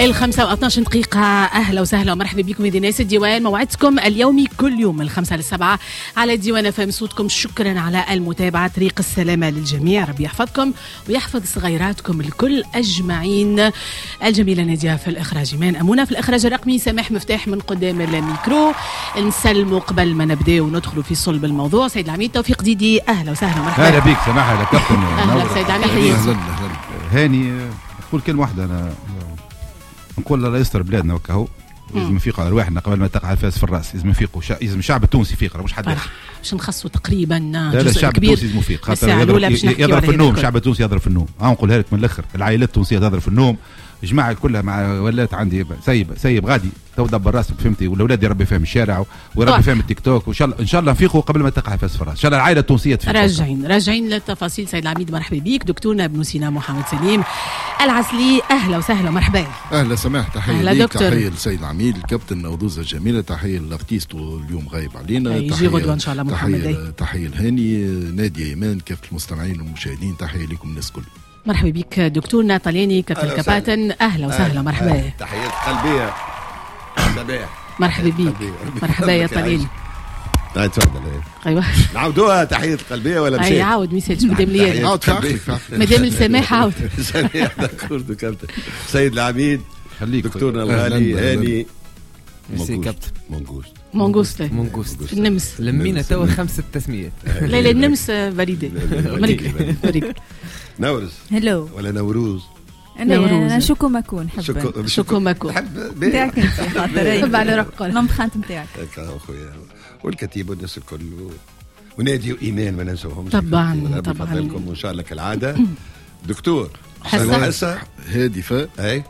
5:12 دقيقة. أهلا وسهلا ومرحبا بكم إذا ناس الديوان، موعدكم اليومي كل يوم من 5 ل 7 على الديوان FM صوتكم. شكرا على المتابعة. طريق السلامة للجميع، ربي يحفظكم ويحفظ صغيراتكم الكل أجمعين. الجميلة نادية في الإخراج، إيمان أمونة في الإخراج الرقمي، سماح مفتاح من قدام الميكرو. نسلموا قبل ما نبدأ وندخلوا في صلب الموضوع. سيد العميد توفيق ديدي، أهلا وسهلا ومرحبا. أهلا بك سماح على كابتن. أهلا سيد العميد. هاني نقول كلمة واحدة، أنا نقول الله يستر بلادنا وكهو. لازم نفيق على رواحنا قبل ما تقع الفاس في الراس. لازم نفيقوا، لازم الشعب التونسي يفيق، مش حد اخر. باش نخصوا تقريبا الشعب التونسي لازم يفيق، خاطر يضرب في النوم. الشعب التونسي يضرب في النوم. نقولها لك من الاخر، العائلات التونسيه تضرب في النوم. الجماعه كلها مع ولات عندي سيب غادي تو دبر راسك، فهمتي؟ والاولاد يربي فيهم الشارع ويربي فيهم التيك توك. وان شاء الله نفيقوا قبل ما تقع الفاس في الراس. ان شاء الله العائله التونسيه تفيق. راجعين للتفاصيل. سيد العميد مرحبا بيك. دكتورنا ابن سينا محمد سليم العسلي، اهلا وسهلا ومرحبا. اهلا سماح، تحيه ليك، تحيه للسيد العميد الكابتن نوضوزه الجميله، تحيه للارتيست اليوم غايب علينا، يجي غدوه ان شاء الله محمد. تحيه لهاني ناديه ايمان، كافه المستمعين والمشاهدين، تحيه لكم الناس كل. مرحبا بك دكتورنا طلياني كابتن الكباتن، اهلا وسهلا مرحبا. تحيات قلبيه صباح. مرحبا بك. مرحبا يا طلياني. تفضل. ايوه نعاودوها تحيه قلبيه ولا مشي؟ عاود ميساج مدام ليالي، عاود مدام السماح عاود. دكتور كابتن سيد العميد، خليك دكتورنا الغالي هاني. ميرسي كابتن. مونغوست النمس لمينا توا 5 تسميات. لا النمس بريدة مريك. نورس هلو ولا نوروز؟ انا شكو ماكون شكو ماكون نتاعك انت خاطر تبع على روحك نمخانت نتاعك اخويا والكتيب والناس الكل ونادي وايمان ما ننسوهمش طبعا. وان شاء الله كالعاده. دكتور حسه هادفه اي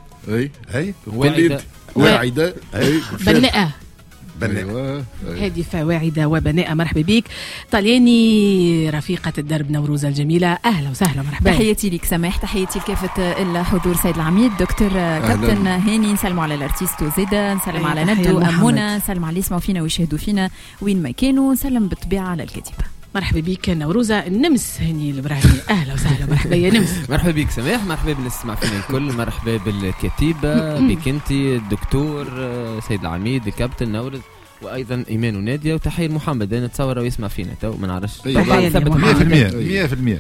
واعده بناءه أيوة. هادفة واعدة وبناءة. مرحبا بك طلياني رفيقة الدرب نوروز الجميلة، أهلا وسهلا مرحبا. تحياتي لك سماح، تحياتي لكافة الحضور. سيد العميد دكتور كابتن هاني، نسلم على الارتيست وزيدا، نسلم على ندو أمونة، نسلم على اللي يسمعوا فينا ويشاهدوا فينا وين ما كانوا، نسلم بالطبيعة على الكاتبة. مرحبا بك نوروزة النمس هاني الإبراهيمي، أهلا وسهلا مرحبا يا نمس. مرحبا بك سماح، مرحبا بالناس تسمع فينا الكل، مرحبا بالكتيبة بك انت الدكتور سيد العميد الكابتن نورز، وايضا ايمان وناديه، وتحيه محمد. انا نتصور ويسمع فينا تو ما نعرفش 100%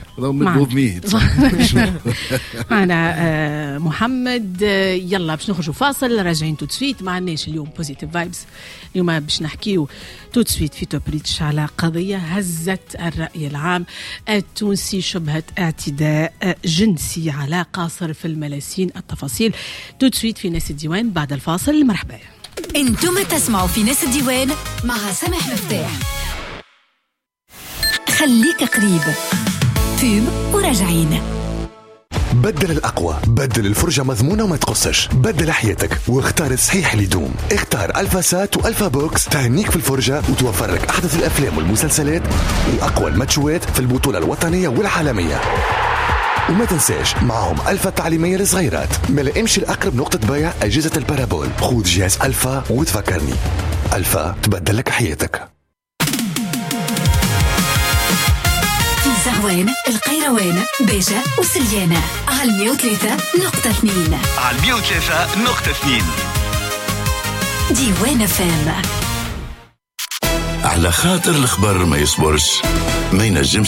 معنا محمد. يلا باش نخرجوا فاصل، راجعين تو سويت. ما عندناش اليوم بوزيتيف فايبس، اليوم باش نحكيو تو سويت في توبريتش على قضيه هزت الراي العام التونسي، شبهه اعتداء جنسي على قاصر في الملاسين. التفاصيل تو سويت في ناس الديوان بعد الفاصل. مرحبا. انتم تسمعوا في ناس الديوان مع سماح مفتاح. خليك قريب فيب وراجعين. بدل الأقوى، بدل الفرجة مضمونة وما تقصش، بدل حياتك واختار الصحيح اللي يدوم. اختار ألفا سات وألفا بوكس، تهنيك في الفرجة وتوفر لك أحدث الأفلام والمسلسلات وأقوى الماتشوات في البطولة الوطنية والعالمية. وما تنساش معهم ألفا التعليمية للصغيرات. ملا امشي لأقرب نقطة بيع أجهزة البارابول، خذ جهاز ألفا وتفكرني. ألفا تبدل لك حياتك. في زهوان، القيروان، بيجة وسليانة على 103.2 على 103.2 ديوان فام. على خاطر الخبر ما يصبرش، ما ينجمش